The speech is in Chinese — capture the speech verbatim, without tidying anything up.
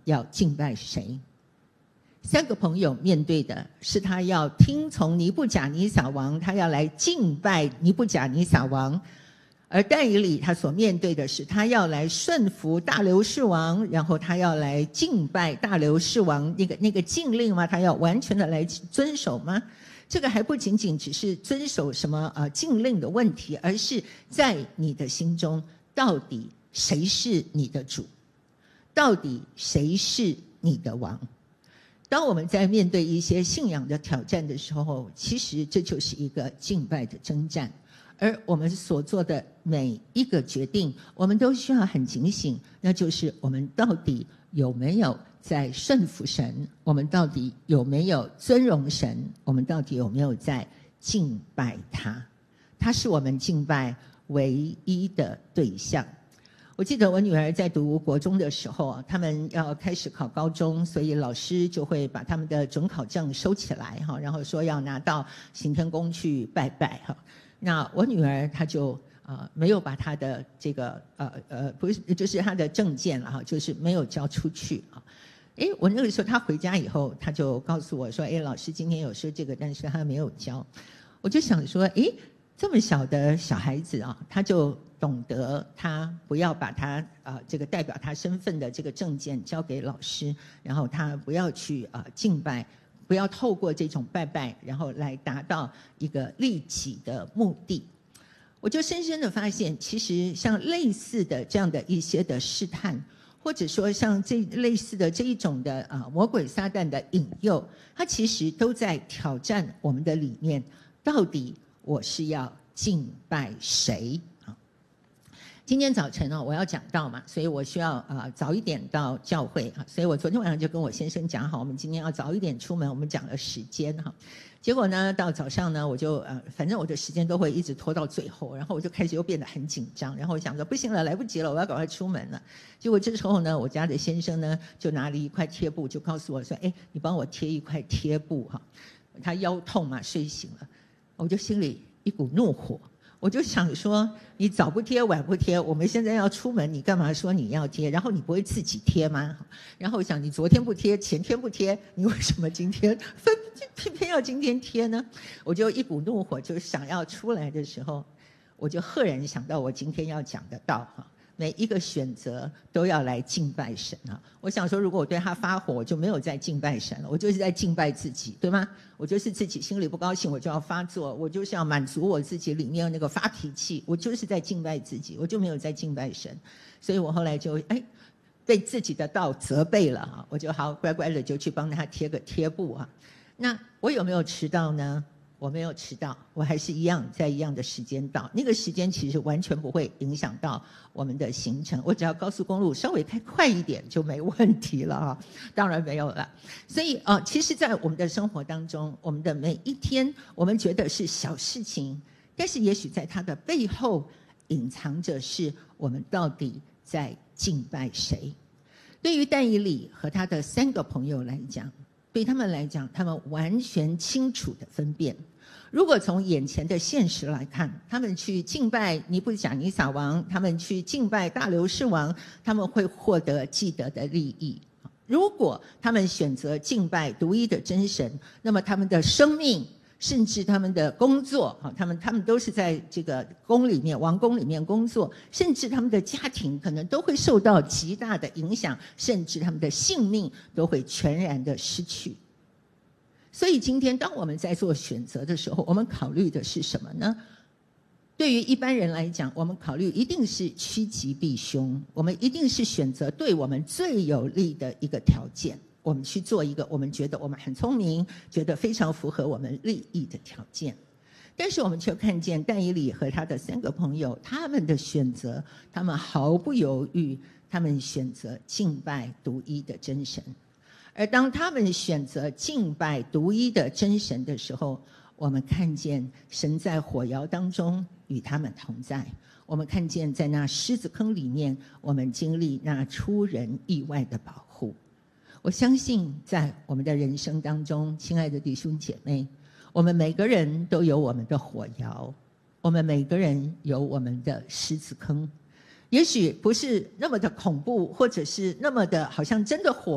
要敬拜谁？三个朋友面对的是他要听从尼布甲尼撒王，他要来敬拜尼布甲尼撒王。而但以理他所面对的是他要来顺服大流士王，然后他要来敬拜大流士王那个那个禁令吗？他要完全的来遵守吗？这个还不仅仅只是遵守什么呃禁令的问题，而是在你的心中，到底谁是你的主？到底谁是你的王？当我们在面对一些信仰的挑战的时候，其实这就是一个敬拜的征战。而我们所做的每一个决定，我们都需要很警醒，那就是我们到底有没有在顺服神？我们到底有没有尊荣神？我们到底有没有在敬拜他？他是我们敬拜唯一的对象。我记得我女儿在读国中的时候，他们要开始考高中，所以老师就会把他们的准考证收起来，然后说要拿到行天宫去拜拜。那我女儿她就呃没有把她的这个呃呃不是就是她的证件了哈，就是没有交出去啊。哎，我那个时候她回家以后，她就告诉我说：“哎，老师今天有说这个，但是她没有交。”我就想说：“哎，这么小的小孩子啊，他就懂得他不要把他啊、呃、这个代表他身份的这个证件交给老师，然后他不要去啊、呃、敬拜。”不要透过这种拜拜，然后来达到一个利己的目的。我就深深的发现，其实像类似的这样的一些的试探，或者说像这类似的这一种的啊魔鬼撒旦的引诱，它其实都在挑战我们的理念。到底我是要敬拜谁？今天早晨呢、哦，我要讲道嘛，所以我需要啊、呃、早一点到教会啊，所以我昨天晚上就跟我先生讲好，我们今天要早一点出门，我们讲了时间哈。结果呢，到早上呢，我就呃，反正我的时间都会一直拖到最后，然后我就开始又变得很紧张，然后我想说不行了，来不及了，我要赶快出门了。结果这时候呢，我家的先生呢就拿了一块贴布，就告诉我说：“哎，你帮我贴一块贴布哈。”他腰痛嘛，睡醒了，我就心里一股怒火。我就想说，你早不贴晚不贴，我们现在要出门，你干嘛说你要贴？然后你不会自己贴吗？然后我想，你昨天不贴，前天不贴，你为什么今天分偏偏要今天贴呢？我就一股怒火，就想要出来的时候，我就赫然想到我今天要讲的道哈。每一个选择都要来敬拜神啊！我想说，如果我对他发火，我就没有在敬拜神了，我就是在敬拜自己，对吗？我就是自己心里不高兴，我就要发作，我就是要满足我自己里面那个发脾气，我就是在敬拜自己，我就没有在敬拜神。所以我后来就哎，被自己的道责备了啊，我就好乖乖的就去帮他贴个贴布啊。那我有没有迟到呢？我没有迟到，我还是一样在一样的时间到。那个时间其实完全不会影响到我们的行程，我只要高速公路稍微开快一点就没问题了啊！当然没有了。所以啊、呃，其实，在我们的生活当中，我们的每一天，我们觉得是小事情，但是也许在它的背后隐藏着是我们到底在敬拜谁。对于但以理和他的三个朋友来讲，对他们来讲，他们完全清楚的分辨。如果从眼前的现实来看，他们去敬拜尼布甲尼撒王，他们去敬拜大流士王，他们会获得既得的利益。如果他们选择敬拜独一的真神，那么他们的生命，甚至他们的工作，他们他们都是在这个宫里面、王宫里面工作，甚至他们的家庭可能都会受到极大的影响，甚至他们的性命都会全然的失去。所以今天当我们在做选择的时候，我们考虑的是什么呢？对于一般人来讲，我们考虑一定是趋吉避凶，我们一定是选择对我们最有利的一个条件，我们去做一个我们觉得我们很聪明，觉得非常符合我们利益的条件。但是我们却看见但以理和他的三个朋友，他们的选择，他们毫不犹豫，他们选择敬拜独一的真神。而当他们选择敬拜独一的真神的时候，我们看见神在火窑当中与他们同在，我们看见在那狮子坑里面，我们经历那出人意外的保护。我相信在我们的人生当中，亲爱的弟兄姐妹，我们每个人都有我们的火窑，我们每个人有我们的狮子坑，也许不是那么的恐怖，或者是那么的好像真的火